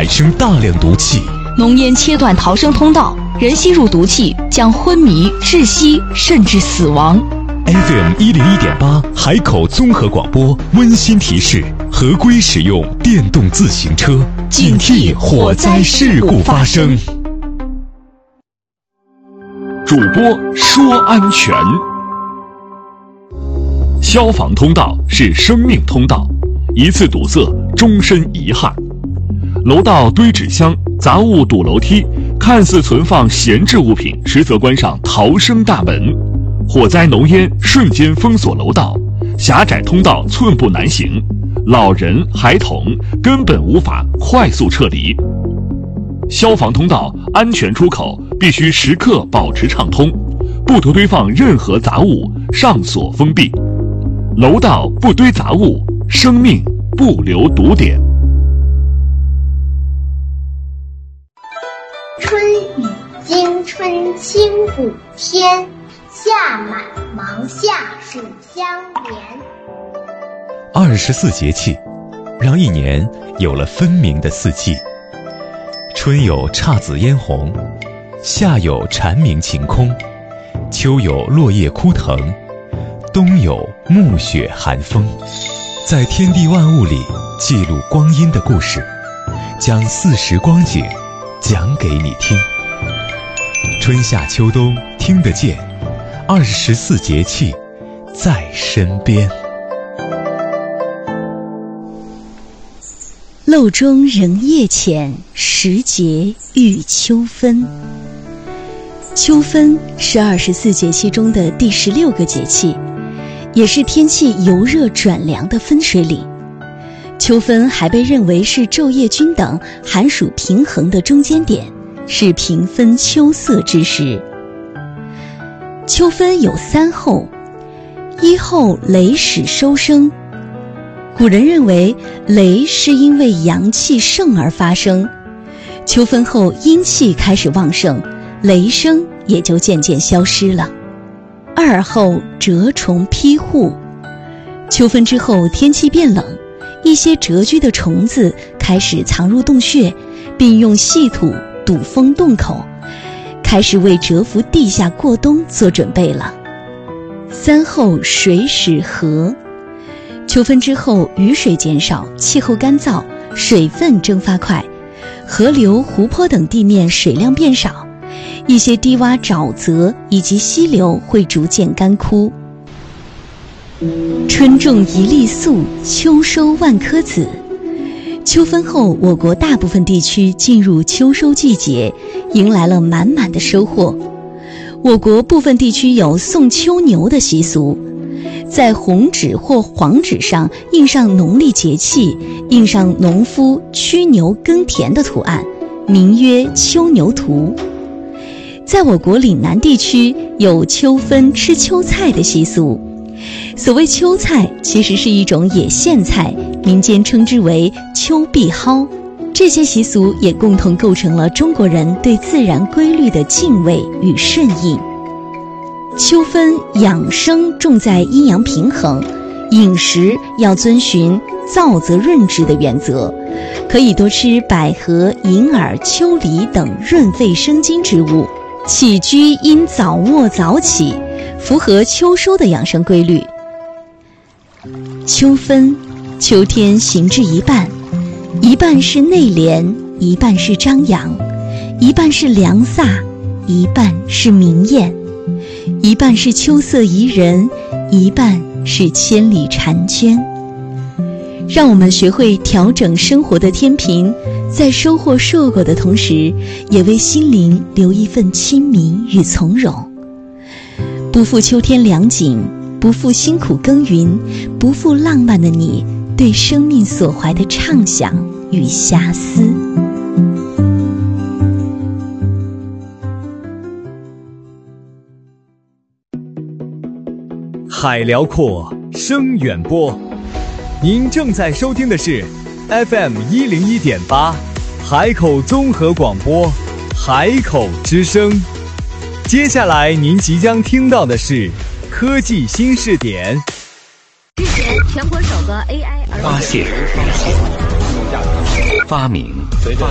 产生大量毒气。 浓烟切断逃生通道，人吸入毒气将昏迷、窒息，甚至死亡。 FM 101.8海口综合广播温馨提示：合规使用电动自行车，警惕火灾事故发生。主播说安全。消防通道是生命通道，一次堵塞，终身遗憾。楼道堆纸箱，杂物堵楼梯，看似存放闲置物品，实则关上逃生大门。火灾浓烟瞬间封锁楼道，狭窄通道寸步难行，老人孩童根本无法快速撤离。消防通道安全出口必须时刻保持畅通，不得堆放任何杂物，上锁封闭。楼道不堆杂物，生命不留堵点。 春雨惊春清谷天，夏满芒夏暑相连。 24节气，让一年有了分明的四季。春有姹紫嫣红，夏有蝉鸣晴空，秋有落叶枯藤，冬有暮雪寒风。在天地万物里记录光阴的故事，将四时光景讲给你听。春夏秋冬听得见，24节气在身边。 漏中人夜浅，时节遇秋分。秋分是24节气中的第16个节气，也是天气由热转凉的分水岭。秋分还被认为是昼夜均等、寒暑平衡的中间点，是平分秋色之时。秋分有3候：一候雷始收声。古人认为雷是因为阳气盛而发生，秋分后阴气开始旺盛，雷声也就渐渐消失了。2候蛰虫披户。秋分之后天气变冷，一些蛰居的虫子开始藏入洞穴，并用细土堵封洞口，开始为蛰伏地下过冬做准备了。3候水始涸。秋分之后雨水减少，气候干燥，水分蒸发快，河流、湖泊等地面水量变少，一些低洼沼泽以及溪流会逐渐干枯。春种一粒粟，秋收万颗子。秋分后，我国大部分地区进入秋收季节，迎来了满满的收获。我国部分地区有送秋牛的习俗，在红纸或黄纸上印上农历节气，印上农夫驱牛耕田的图案，名曰秋牛图。在我国岭南地区有秋分吃秋菜的习俗。所谓秋菜其实是一种野苋菜，民间称之为秋碧蒿。这些习俗也共同构成了中国人对自然规律的敬畏与顺应。秋分养生重在阴阳平衡，饮食要遵循燥则润之的原则，可以多吃百合、银耳、秋梨等润肺生津之物。起居应早卧早起，符合秋收的养生规律。秋分，秋天行至一半，一半是内敛，一半是张扬，一半是凉飒，一半是明艳，一半是秋色宜人，一半是千里婵娟。让我们学会调整生活的天平，在收获硕果的同时，也为心灵留一份清明与从容。不负秋天良景，不负辛苦耕耘，不负浪漫的你对生命所怀的畅想与遐思。 海辽阔，声远播。您正在收听的是 FM 101.8海口综合广播，海口之声。接下来您即将听到的是科技新视点。 日前，全国首个 AI 发现、发明、